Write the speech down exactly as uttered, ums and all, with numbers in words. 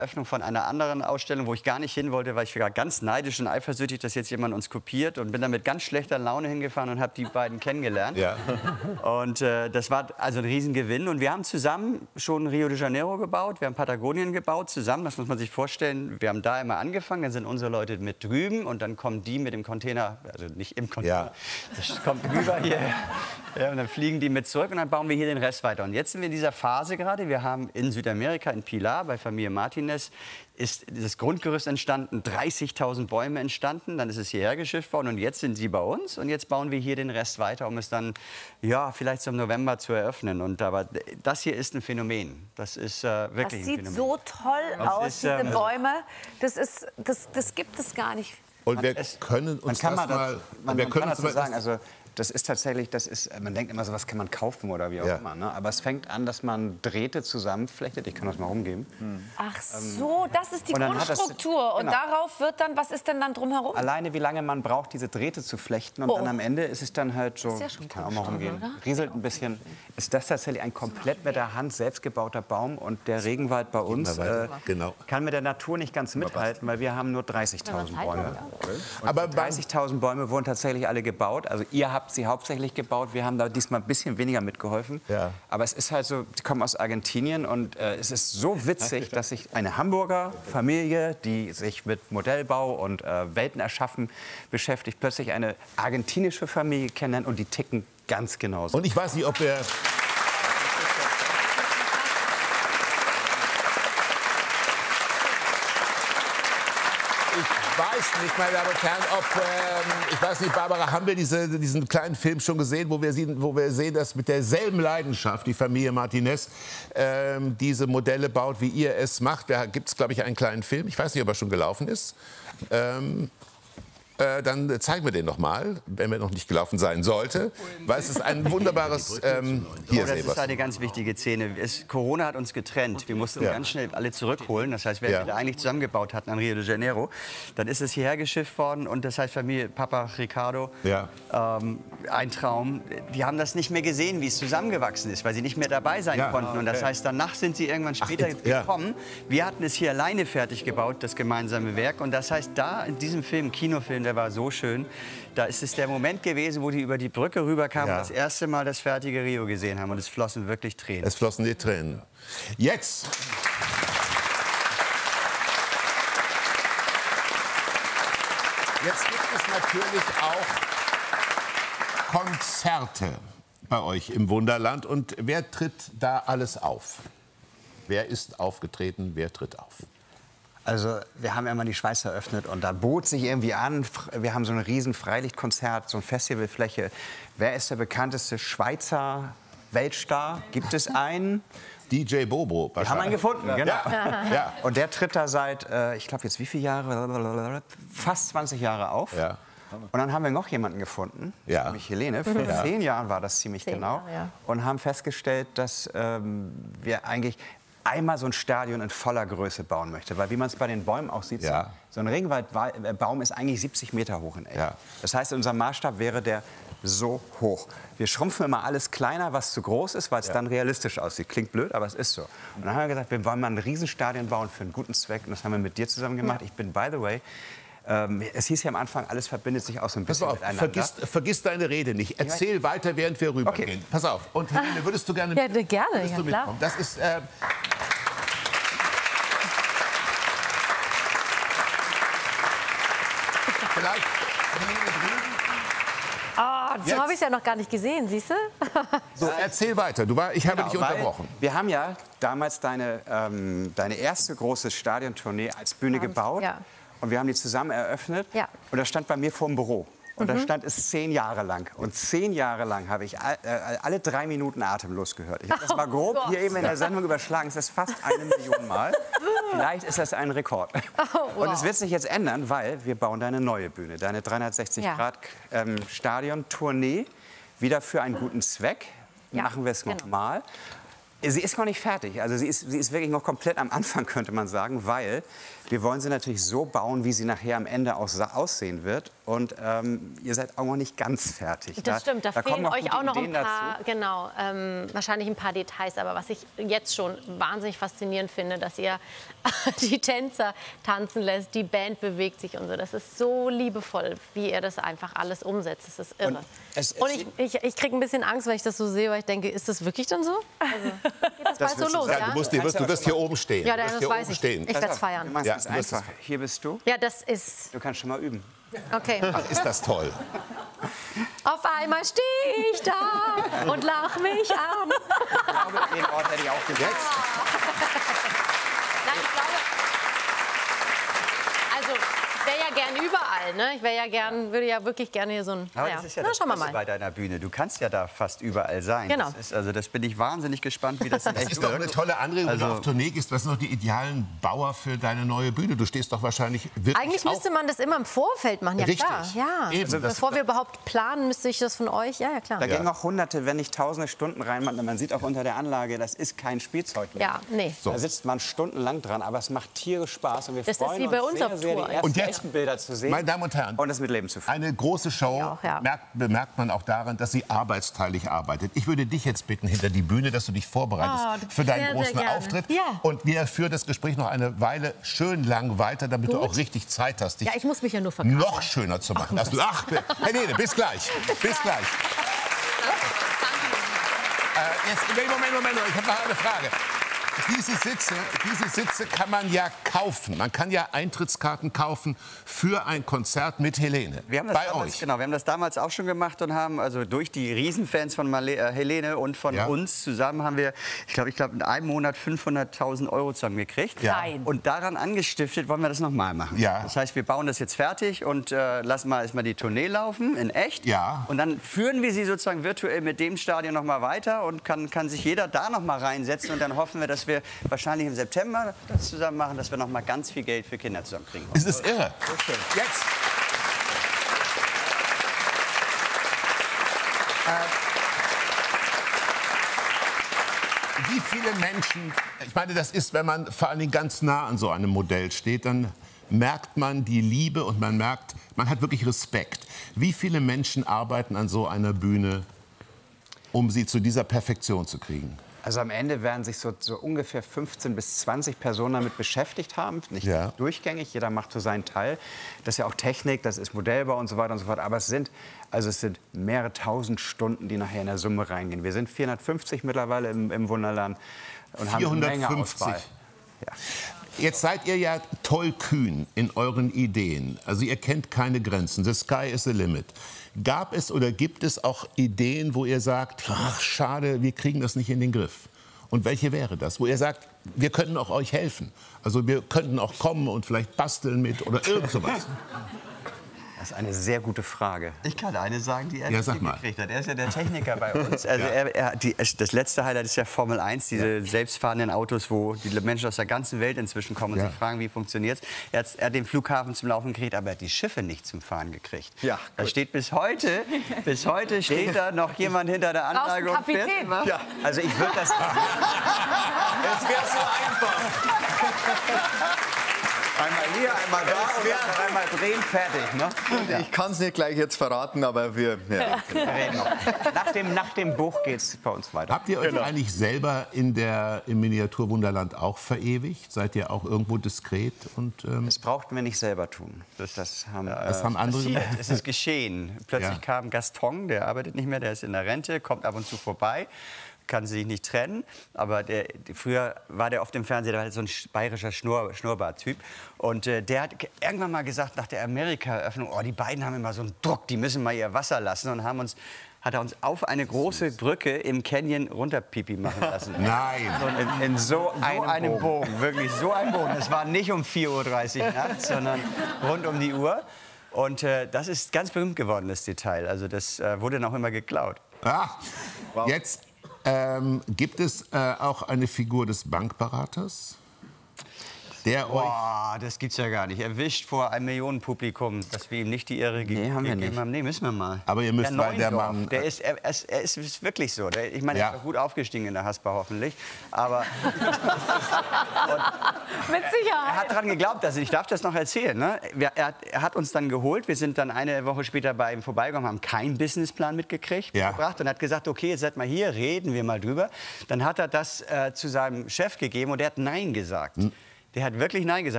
Eröffnung von einer anderen Ausstellung, wo ich gar nicht hin wollte, weil ich war ganz neidisch und eifersüchtig, dass jetzt jemand uns kopiert, und bin dann mit ganz schlechter Laune hingefahren und habe die beiden kennengelernt. Ja. Und äh, das war also ein Riesengewinn. Und wir haben zusammen schon Rio de Janeiro gebaut, wir haben Patagonien gebaut zusammen. Das muss man sich vorstellen. Wir haben da immer angefangen, dann sind unsere Leute mit drüben und dann kommen die mit dem Container, also nicht im Container, Ja. das kommt rüber hier. Ja, und dann fliegen die mit zurück und dann bauen wir hier den Rest weiter. Und jetzt sind wir in dieser Phase gerade. Wir haben in Südamerika, in Pilar, bei Familie Martinez, ist das Grundgerüst entstanden, dreißigtausend Bäume entstanden, dann ist es hierher geschifft worden und jetzt sind sie bei uns und jetzt bauen wir hier den Rest weiter, um es dann, ja, vielleicht zum November zu eröffnen. Und aber das hier ist ein Phänomen. Das ist äh, wirklich Das sieht ein Phänomen. so toll Das aus, ist, diese ähm, Bäume. Das, ist, das, das gibt es gar nicht. Und wir es- können uns Man kann das mal, mal... man, wir man können kann uns dazu mal sagen, also das ist tatsächlich, das ist, man denkt immer so, was kann man kaufen oder wie auch Ja. immer. Ne? Aber es fängt an, dass man Drähte zusammenflechtet. Ich kann das mal rumgeben. Ach so, das ist die und dann hat das- Grundstruktur. Und genau. darauf wird dann, was ist denn dann drumherum? Alleine wie lange man braucht, diese Drähte zu flechten. Und Oh. dann am Ende ist es dann halt so, ist ja schon ich kann auch mal Kunststoff, rumgehen, oder? rieselt ein bisschen. Ist das tatsächlich ein komplett mit der Hand selbst gebauter Baum. Und der Regenwald bei uns mal weiter. äh, Genau. kann mit der Natur nicht ganz mithalten, weil wir haben nur dreißigtausend Bäume. Aber beim- dreißigtausend Bäume wurden tatsächlich alle gebaut. Also ihr habt sie hauptsächlich gebaut. Wir haben da diesmal ein bisschen weniger mitgeholfen. Ja. Aber es ist halt so, die kommen aus Argentinien und äh, es ist so witzig, dass sich eine Hamburger Familie, die sich mit Modellbau und äh, Welten erschaffen beschäftigt, plötzlich eine argentinische Familie kennenlernt und die ticken ganz genauso. Und ich weiß nicht, ob wir... Ich weiß nicht, meine Damen und Herren, ob, ähm, ich weiß nicht, Barbara, haben wir diese, diesen kleinen Film schon gesehen, wo wir, sehen, wo wir sehen, dass mit derselben Leidenschaft die Familie Martinez ähm, diese Modelle baut, wie ihr es macht. Da gibt es, glaube ich, einen kleinen Film. Ich weiß nicht, ob er schon gelaufen ist. Ähm, äh, dann zeigen wir den noch mal, wenn er noch nicht gelaufen sein sollte. Weil es ist ein wunderbares... Ähm, hier Oh, das sehen ist wir eine ganz wichtige Szene. Es, Corona hat uns getrennt. Wir mussten Ja. ganz schnell alle zurückholen. Das heißt, wer Ja. wir eigentlich zusammengebaut hatten an Rio de Janeiro, dann ist es hierher geschifft worden. Und das heißt, Familie, Papa Ricardo, Ja. ähm, ein Traum. Die haben das nicht mehr gesehen, wie es zusammengewachsen ist, weil sie nicht mehr dabei sein Ja. konnten. Und das heißt, danach sind sie irgendwann später jetzt- ja. gekommen. Wir hatten es hier alleine fertig gebaut, das gemeinsame Werk. Und das heißt, da in diesem Film, Kinofilm, der war so schön, da ist es der Moment gewesen, wo die über die Brücke rüberkamen Ja. und das erste Mal das fertige Rio gesehen haben. Und es flossen wirklich Tränen. Es flossen die Tränen. Jetzt. Jetzt gibt es natürlich auch Konzerte bei euch im Wunderland. Und wer tritt da alles auf? Wer ist aufgetreten? Wer tritt auf? Also wir haben immer die Schweiz eröffnet und da bot sich irgendwie an, wir haben so ein riesen Freilichtkonzert, so eine Festivalfläche. Wer ist der bekannteste Schweizer Weltstar? Gibt es einen? D J Bobo. Wir haben einen gefunden, genau. Ja. Ja. Und der tritt da seit, äh, ich glaube jetzt wie viele Jahre? Fast zwanzig Jahre auf. Ja. Und dann haben wir noch jemanden gefunden, Ja. nämlich Helene. Vor Ja. zehn Jahren war das ziemlich Zehn genau. Jahre, ja. Und haben festgestellt, dass ähm, wir eigentlich einmal so ein Stadion in voller Größe bauen möchte. Weil wie man es bei den Bäumen auch sieht, Ja. so, so ein Regenwaldbaum ist eigentlich siebzig Meter hoch in echt. Ja. Das heißt, unser Maßstab wäre der so hoch. Wir schrumpfen immer alles kleiner, was zu groß ist, weil es dann realistisch aussieht. Klingt blöd, aber es ist so. Und dann haben wir gesagt, wir wollen mal ein Riesenstadion bauen für einen guten Zweck. Und das haben wir mit dir zusammen gemacht. Ich bin, by the way, ähm, es hieß ja am Anfang, alles verbindet sich auch so ein Pass bisschen auf, miteinander. vergiss, vergiss deine Rede nicht. Erzähl weiter, während wir rübergehen. Okay. Pass auf. Und Helene, würdest du gerne, Ja, ne, gerne, würdest ja, du klar. mitkommen? Das ist... Äh, vielleicht... Ah, so Jetzt. habe ich es ja noch gar nicht gesehen, siehst du? So, erzähl weiter. Du war, ich habe dich Genau, weil unterbrochen. Wir haben ja damals deine, ähm, deine erste große Stadiontournee als Bühne gebaut. ja. Und wir haben die zusammen eröffnet. Ja. Und das stand bei mir vor dem Büro. Und da stand es zehn Jahre lang. Und zehn Jahre lang habe ich all, äh, alle drei Minuten atemlos gehört. Ich habe das mal grob Gott. hier eben in der Sendung überschlagen. Es ist fast eine Million Mal. Vielleicht ist das ein Rekord. wow. Und es wird sich jetzt ändern, weil wir bauen deine neue Bühne. Deine dreihundertsechzig Grad ähm, Stadion-Tournee. Wieder für einen guten Zweck. Ja, Machen wir es genau. nochmal. Sie ist noch nicht fertig. Also sie ist, sie ist wirklich noch komplett am Anfang, könnte man sagen, weil wir wollen sie natürlich so bauen, wie sie nachher am Ende auch aussehen wird. Und ähm, ihr seid auch noch nicht ganz fertig. Das stimmt, da, da fehlen kommen euch gute auch noch ein Ideen paar, dazu. genau, ähm, wahrscheinlich ein paar Details. Aber was ich jetzt schon wahnsinnig faszinierend finde, dass ihr die Tänzer tanzen lässt, die Band bewegt sich und so. Das ist so liebevoll, wie ihr das einfach alles umsetzt. Das ist irre. Und es- es Und ich, ich, ich kriege ein bisschen Angst, wenn ich das so sehe, weil ich denke, ist das wirklich dann so? Also, geht das, bald so willst du los, sagen. ja? Du, musst, du, wirst, du wirst hier oben stehen. Ja, du wirst das hier weiß oben ich. stehen. Ich werde es Du feiern. meinst Ja, es du wirst einfach. Hier bist du. Ja, das ist, Du kannst schon mal üben. okay. Ist das toll. Auf einmal stehe ich da und lach mich an. Ich glaube, den Ort hätte ich auch gesetzt. Nein, ich glaube, also ich wäre ja gern überall, ne? Ich wäre ja gern, würde ja wirklich gerne hier so ein. Aber naja. das ist ja Na, das schauen wir Beste mal. bei deiner Bühne. Du kannst ja da fast überall sein. Genau. Das ist, also das bin ich wahnsinnig gespannt, wie das in Das echt ist doch eine wirkt. tolle Anregung, wenn Also- du auf Tournee gehst. Was sind noch die idealen Bauer für deine neue Bühne? Du stehst doch wahrscheinlich wirklich Eigentlich auch müsste man das immer im Vorfeld machen, ja Richtig. klar. Ja. Eben, Also, das- bevor wir überhaupt planen, müsste ich das von euch. Ja, ja klar. Da gehen noch hunderte, wenn nicht tausende Stunden rein. Man, man sieht auch unter der Anlage, das ist kein Spielzeug mehr. Ja, nee. So. Da sitzt man stundenlang dran, aber es macht tierisch Spaß. Und wir Das ist freuen wie bei uns uns sehr, auf sehr, Tour. die ersten Und jetzt- echten Bilder zu sehen Meine Damen und Herren, und das mit Leben zu füllen. eine große Show Ja, auch, ja. merkt, bemerkt man auch daran, dass sie arbeitsteilig arbeitet. Ich würde dich jetzt bitten, hinter die Bühne, dass du dich vorbereitest Oh, für deinen sehr, sehr großen gerne. Auftritt. Ja. Und wir führen das Gespräch noch eine Weile schön lang weiter, damit du Gut. auch richtig Zeit hast, dich Ja, ich muss mich ja nur verkaufen. noch schöner zu machen. Ach, du, ach Helene, bis gleich. Bis gleich. Äh, jetzt, Moment, Moment, Moment, ich habe noch eine Frage. Diese Sitze, diese Sitze kann man ja kaufen. Man kann ja Eintrittskarten kaufen für ein Konzert mit Helene. Wir haben das Bei damals, euch. Genau, wir haben das damals auch schon gemacht und haben also durch die Riesenfans von Marle äh, Helene und von Ja. uns zusammen haben wir, ich glaube, ich glaube in einem Monat fünfhunderttausend Euro zusammengekriegt. Ja. Nein. Und daran angestiftet wollen wir das noch mal machen. Ja. Das heißt, wir bauen das jetzt fertig und äh, lassen mal erstmal die Tournee laufen in echt. Ja. Und dann führen wir sie sozusagen virtuell mit dem Stadion noch mal weiter und kann, kann sich jeder da noch mal reinsetzen und dann hoffen wir, dass wir wahrscheinlich im September das zusammen machen, dass wir noch mal ganz viel Geld für Kinder zusammenkriegen. Es ist irre. Jetzt. Äh, wie viele Menschen, ich meine, das ist, wenn man vor allen Dingen ganz nah an so einem Modell steht, dann merkt man die Liebe und man merkt, man hat wirklich Respekt. Wie viele Menschen arbeiten an so einer Bühne, um sie zu dieser Perfektion zu kriegen? Also am Ende werden sich so, so ungefähr fünfzehn bis zwanzig Personen damit beschäftigt haben. Nicht Ja. durchgängig, jeder macht so seinen Teil. Das ist ja auch Technik, das ist Modellbau und so weiter und so fort. Aber es sind, also es sind mehrere tausend Stunden, die nachher in der Summe reingehen. Wir sind vierhundertfünfzig mittlerweile im, im Wunderland und haben eine Menge vierhundertfünfzig. Auswahl. Ja. Jetzt seid ihr ja tollkühn in euren Ideen. Also ihr kennt keine Grenzen. The sky is the limit. Gab es oder gibt es auch Ideen, wo ihr sagt, ach schade, wir kriegen das nicht in den Griff? Und welche wäre das? Wo ihr sagt, wir könnten auch euch helfen. Also wir könnten auch kommen und vielleicht basteln mit oder irgend sowas. Das ist eine sehr gute Frage. Ich kann eine sagen, die er Ja, nicht sag mal. gekriegt hat. Er ist ja der Techniker bei uns. Also er, er, die, das letzte Highlight ist ja Formel eins, diese selbstfahrenden Autos, wo die Menschen aus der ganzen Welt inzwischen kommen und Ja. sich fragen, wie funktioniert es. Er, hat- er hat den Flughafen zum Laufen gekriegt, aber er hat die Schiffe nicht zum Fahren gekriegt. Ja, Da gut. steht bis heute, bis heute steht da noch jemand hinter der Brauchst Anlage einen und fährt Kapitän. immer. Ja, also ich würde das... Es wäre so einfach. Einmal hier, einmal da und dann einmal drehen, fertig. Ne? Ich kann es nicht gleich jetzt verraten, aber wir... Ja. Wir reden noch. Nach dem, nach dem Buch geht es bei uns weiter. Habt ihr euch eigentlich selber in der, im Miniaturwunderland auch verewigt? Seid ihr auch irgendwo diskret? Und, ähm, Das brauchten wir nicht selber tun. Das, das haben, das äh, haben andere Passiert. gemacht. Es ist geschehen. Plötzlich Ja. kam Gaston, der arbeitet nicht mehr, der ist in der Rente, kommt ab und zu vorbei, kann sich nicht trennen. Aber der, die- früher war der oft im Fernsehen, der war halt so ein sch- bayerischer Schnurr, Schnurrbart-Typ. Und äh, der hat ge- irgendwann mal gesagt, nach der Amerika-Eröffnung, oh, die beiden haben immer so einen Druck, die müssen mal ihr Wasser lassen. Und haben uns, hat er uns auf eine große Brücke im Canyon runterpipi machen lassen. Nein. in, in so So einem, einem Bogen. Bogen, wirklich so ein Bogen. Es war nicht um vier Uhr dreißig nachts, sondern rund um die Uhr. Und äh, das ist ganz berühmt geworden, das Detail. Also das äh, wurde noch immer geklaut. Ah, jetzt ähm, gibt es äh, auch eine Figur des Bankberaters? der euch... Boah, das gibt's ja gar nicht. Erwischt vor einem Millionenpublikum, dass wir ihm nicht die Ehre ge Nee, haben wir gegeben nicht. haben. Nee, müssen wir mal. Aber ihr müsst, der weil der Neuendorf, Mann- Der ist, er, er, ist, er ist, ist wirklich so. Der, ich meine, Ja. er ist auch gut aufgestiegen in der Haspa hoffentlich. Aber Mit er Sicherheit. hat daran geglaubt, dass ich darf das noch erzählen. Ne? Wir, er, hat, er hat uns dann geholt. Wir sind dann eine Woche später bei ihm vorbeigekommen, haben keinen Businessplan mitgekriegt, Ja. gebracht und hat gesagt, okay, jetzt seid mal hier, reden wir mal drüber. Dann hat er das äh, zu seinem Chef gegeben und der hat Nein gesagt. Der hat wirklich Nein gesagt.